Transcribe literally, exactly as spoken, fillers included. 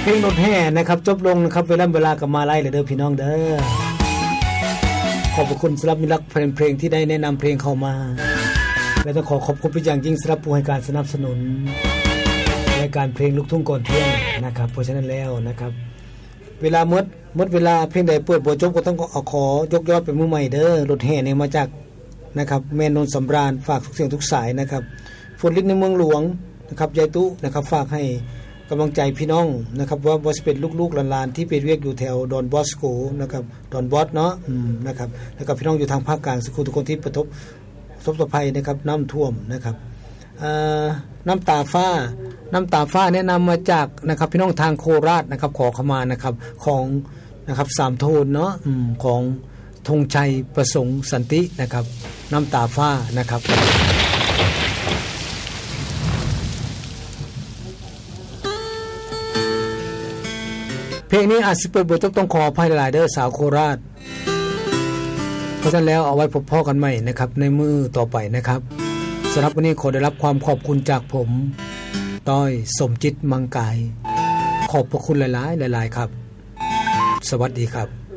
เพลงรถแห่นะครับจบลงนะครับเวลาเวลากับมาไล่เลยเด้อพี่น้องเด้อขอบคุณสำหรับมิตรรักแฟนเพลงที่ได้แนะนำเพลงเข้ามาและต้องขอขอบคุณเป็นอย่างยิ่งสำหรับผู้ให้การสนับสนุนรายการเพลงลูกทุ่งก่อนเที่ยงนะครับเพราะฉะนั้นแล้วนะครับเวลาหมดหมดเวลาเพลงใดเปิดบ่จบก็ต้องเอาขอยกยอดเป็นมือใหม่เด้อรถแห่นี่มาจากนะครับแม่นนท์สำราญฝากทุกเสียงทุกสายนะครับฝนลิศในเมืองหลวงนะครับยายตุนะครับฝากให้กำลังใจพี่น้องนะครับว่าบ่สิเป็นลูกๆหลานๆที่ไปเรียกอยู่แถวดอนบอสโกนะครับดอนบอสเนาะอืมนะครับแล้วก็พี่น้องอยู่ทางภาคกลางสักทุกคนที่ประสบประสบภัยนะครับน้ำท่วมนะครับเอ่อน้ำตาฟ้าน้ำตาฟ้าแนะนำมาจากนะครับพี่น้องทางโคราชนะครับขอเข้ามานะครับของนะครับสามโทนเนาะอืมของธงชัยประสงค์สันตินะครับน้ำตาฟ้านะครับเพลงนี้อาจสิเปิดบทต้องขออภัยหลายๆเด้อสาวโคราชเพราะฉะนั้นแล้วเอาไว้พบพ่อกันใหม่นะครับในมือต่อไปนะครับสำหรับวันนี้ขอได้รับความขอบคุณจากผมต้อยสมจิตมังกายขอบพระคุณหลายๆหลายๆครับสวัสดีครับ